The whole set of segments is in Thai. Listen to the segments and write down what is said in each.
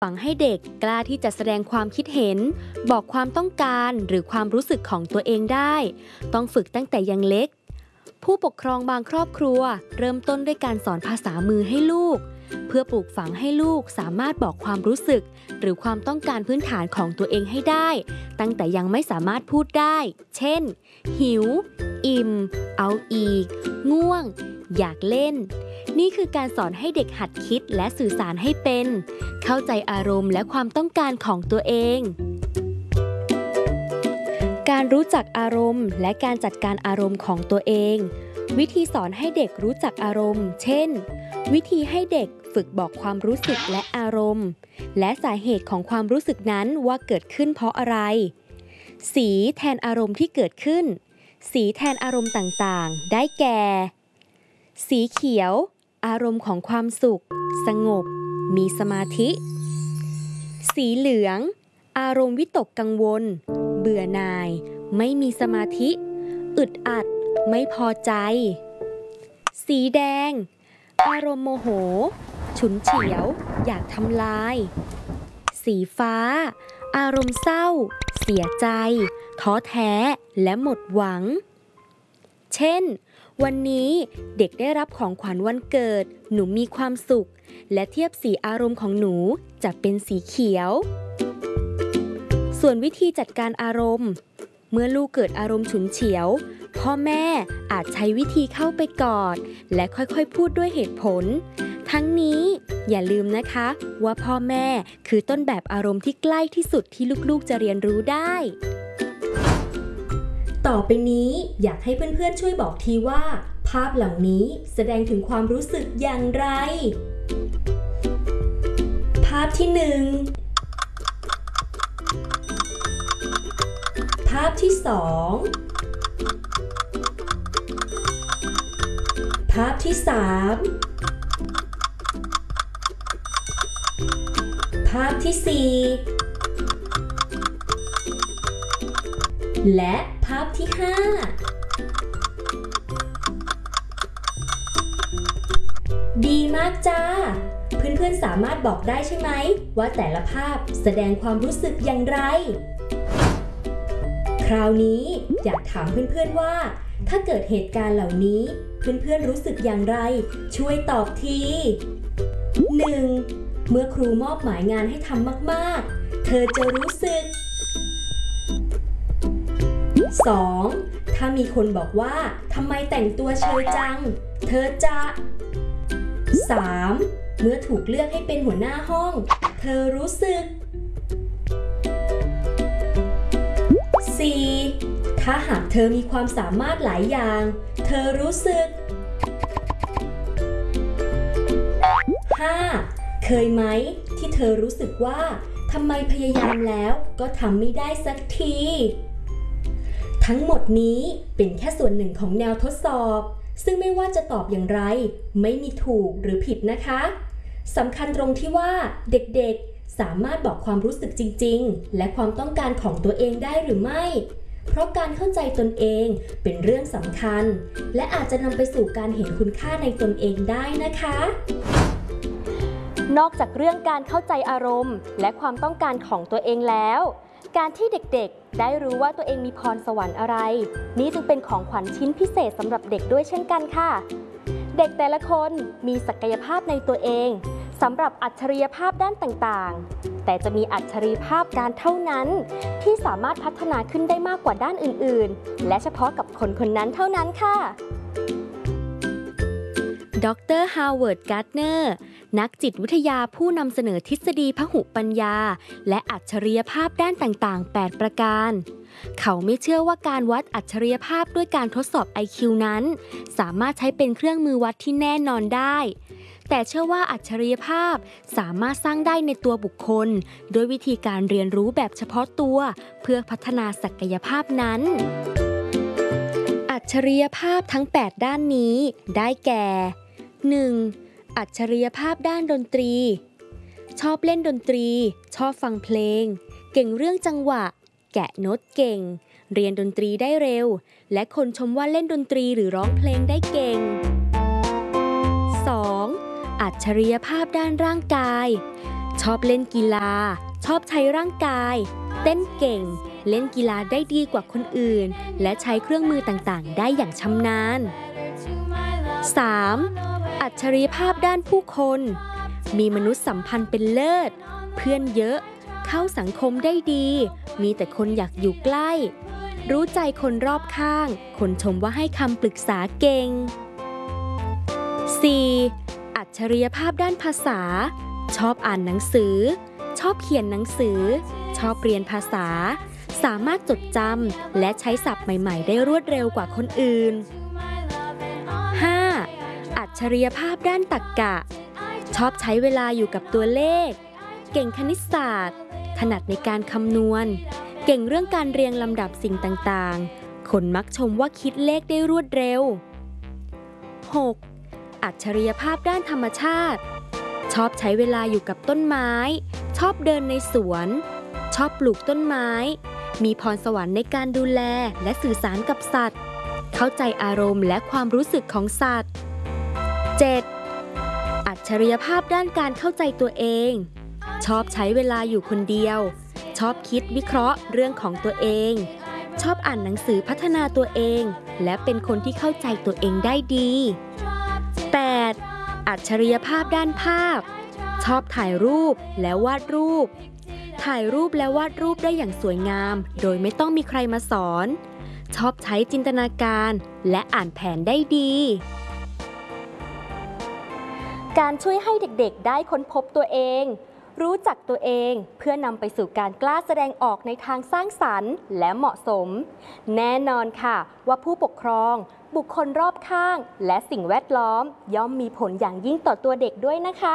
ฝังให้เด็กกล้าที่จะแสดงความคิดเห็นบอกความต้องการหรือความรู้สึกของตัวเองได้ต้องฝึกตั้งแต่ยังเล็กผู้ปกครองบางครอบครัวเริ่มต้นด้วยการสอนภาษามือให้ลูกเพื่อปลูกฝังให้ลูกสามารถบอกความรู้สึกหรือความต้องการพื้นฐานของตัวเองให้ได้ตั้งแต่ยังไม่สามารถพูดได้เช่นหิวอิ่มเอาอีกง่วงอยากเล่นนี่คือการสอนให้เด็กหัดคิดและสื่อสารให้เป็นเข้าใจอารมณ์และความต้องการของตัวเองการรู้จักอารมณ์และการจัดการอารมณ์ของตัวเองวิธีสอนให้เด็กรู้จักอารมณ์เช่นวิธีให้เด็กฝึกบอกความรู้สึกและอารมณ์และสาเหตุของความรู้สึกนั้นว่าเกิดขึ้นเพราะอะไรสีแทนอารมณ์ที่เกิดขึ้นสีแทนอารมณ์ต่างๆได้แก่สีเขียวอารมณ์ของความสุขสงบมีสมาธิสีเหลืองอารมณ์วิตกกังวลเบื่อหน่ายไม่มีสมาธิอึดอัดไม่พอใจสีแดงอารมณ์โมโหฉุนเฉียวอยากทำลายสีฟ้าอารมณ์เศร้าเสียใจท้อแท้และหมดหวังเช่นวันนี้เด็กได้รับของขวัญวันเกิดหนูมีความสุขและเทียบสีอารมณ์ของหนูจะเป็นสีเขียวส่วนวิธีจัดการอารมณ์เมื่อลูกเกิดอารมณ์ฉุนเฉียวพ่อแม่อาจใช้วิธีเข้าไปกอดและค่อยๆพูดด้วยเหตุผลทั้งนี้อย่าลืมนะคะว่าพ่อแม่คือต้นแบบอารมณ์ที่ใกล้ที่สุดที่ลูกๆจะเรียนรู้ได้ต่อไปนี้อยากให้เพื่อนๆช่วยบอกทีว่าภาพเหล่านี้แสดงถึงความรู้สึกอย่างไรภาพที่1ภาพที่2ภาพที่3ภาพที่4และภาพที่5ดีมากจ้าเพื่อนๆสามารถบอกได้ใช่ไหมว่าแต่ละภาพแสดงความรู้สึกอย่างไรคราวนี้อยากถามเพื่อนๆว่าถ้าเกิดเหตุการณ์เหล่านี้เพื่อนๆรู้สึกอย่างไรช่วยตอบที 1. เมื่อครูมอบหมายงานให้ทำมากๆเธอจะรู้สึก 2. ถ้ามีคนบอกว่าทำไมแต่งตัวเชยจังเธอจะ 3. เมื่อถูกเลือกให้เป็นหัวหน้าห้องเธอรู้สึก 4. ถ้าหากเธอมีความสามารถหลายอย่างเธอรู้สึก 5. เคยไหมที่เธอรู้สึกว่าทำไมพยายามแล้วก็ทำไม่ได้สักทีทั้งหมดนี้เป็นแค่ส่วนหนึ่งของแนวทดสอบซึ่งไม่ว่าจะตอบอย่างไรไม่มีถูกหรือผิดนะคะสำคัญตรงที่ว่าเด็กๆสามารถบอกความรู้สึกจริงๆและความต้องการของตัวเองได้หรือไม่เพราะการเข้าใจตนเองเป็นเรื่องสำคัญและอาจจะนำไปสู่การเห็นคุณค่าในตนเองได้นะคะนอกจากเรื่องการเข้าใจอารมณ์และความต้องการของตัวเองแล้วการที่เด็กๆได้รู้ว่าตัวเองมีพรสวรรค์อะไรนี่จึงเป็นของขวัญชิ้นพิเศษสำหรับเด็กด้วยเช่นกันค่ะเด็กแต่ละคนมีศักยภาพในตัวเองสำหรับอัจฉริยภาพด้านต่างๆแต่จะมีอัจฉริยภาพการเท่านั้นที่สามารถพัฒนาขึ้นได้มากกว่าด้านอื่นๆและเฉพาะกับคนคนนั้นเท่านั้นค่ะดร.ฮาวเวิร์ด การ์ตเนอร์นักจิตวิทยาผู้นำเสนอทฤษฎีพหุปัญญาและอัจฉริยภาพด้านต่างๆ8ประการเขาไม่เชื่อว่าการวัดอัจฉริยภาพด้วยการทดสอบ IQ นั้นสามารถใช้เป็นเครื่องมือวัดที่แน่นอนได้แต่เชื่อว่าอัจฉริยภาพสามารถสร้างได้ในตัวบุคคลโดยวิธีการเรียนรู้แบบเฉพาะตัวเพื่อพัฒนาศักยภาพนั้นอัจฉริยภาพทั้ง8ด้านนี้ได้แก่ 1. อัจฉริยภาพด้านดนตรีชอบเล่นดนตรีชอบฟังเพลงเก่งเรื่องจังหวะแกะโน้ตเก่งเรียนดนตรีได้เร็วและคนชมว่าเล่นดนตรีหรือร้องเพลงได้เก่ง 2. อัจฉริยภาพด้านร่างกายชอบเล่นกีฬาชอบใช้ร่างกายเต้นเก่งเล่นกีฬาได้ดีกว่าคนอื่นและใช้เครื่องมือต่างๆได้อย่างชำนาญ 3. อัจฉริยภาพด้านผู้คนมีมนุษยสัมพันธ์เป็นเลิศเพื่อนเยอะเข้าสังคมได้ดีมีแต่คนอยากอยู่ใกล้รู้ใจคนรอบข้างคนชมว่าให้คำปรึกษาเก่ง 4. อัจฉริยภาพด้านภาษาชอบอ่านหนังสือชอบเขียนหนังสือชอบเรียนภาษาสามารถจดจำและใช้ศัพท์ใหม่ๆได้รวดเร็วกว่าคนอื่น 5. อัจฉริยภาพด้านตรรกะชอบใช้เวลาอยู่กับตัวเลขเก่งคณิตศาสตร์ถนัดในการคำนวณเก่งเรื่องการเรียงลำดับสิ่งต่างๆคนมักชมว่าคิดเลขได้รวดเร็ว 6. อัจฉริยภาพด้านธรรมชาติชอบใช้เวลาอยู่กับต้นไม้ชอบเดินในสวนชอบปลูกต้นไม้มีพรสวรรค์ในการดูแลและสื่อสารกับสัตว์เข้าใจอารมณ์และความรู้สึกของสัตว์ 7. อัจฉริยภาพด้านการเข้าใจตัวเองชอบใช้เวลาอยู่คนเดียวชอบคิดวิเคราะห์เรื่องของตัวเองชอบอ่านหนังสือพัฒนาตัวเองและเป็นคนที่เข้าใจตัวเองได้ดี 8. อัจฉริยภาพด้านภาพชอบถ่ายรูปและวาดรูปถ่ายรูปและวาดรูปได้อย่างสวยงามโดยไม่ต้องมีใครมาสอนชอบใช้จินตนาการและอ่านแผนได้ดีการช่วยให้เด็กๆได้ค้นพบตัวเองรู้จักตัวเองเพื่อนำไปสู่การกล้าแสดงออกในทางสร้างสรรค์และเหมาะสมแน่นอนค่ะว่าผู้ปกครองบุคคลรอบข้างและสิ่งแวดล้อมย่อมมีผลอย่างยิ่งต่อตัวเด็กด้วยนะคะ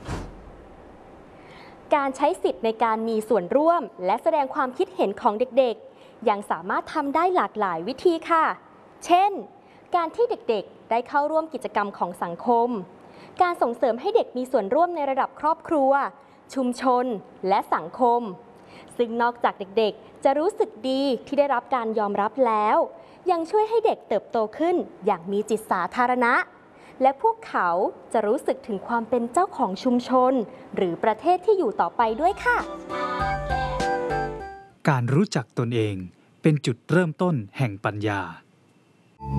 การใช้สิทธิ์ในการมีส่วนร่วมและแสดงความคิดเห็นของเด็กๆยังสามารถทำได้หลากหลายวิธีค่ะเช่นการที่เด็กๆได้เข้าร่วมกิจกรรมของสังคมการส่งเสริมให้เด็กมีส่วนร่วมในระดับครอบครัวชุมชนและสังคมซึ่งนอกจากเด็กๆจะรู้สึกดีที่ได้รับการยอมรับแล้วยังช่วยให้เด็กเติบโตขึ้นอย่างมีจิตสาธารณะและพวกเขาจะรู้สึกถึงความเป็นเจ้าของชุมชนหรือประเทศที่อยู่ต่อไปด้วยค่ะการรู้จักตนเองเป็นจุดเริ่มต้นแห่งปัญญา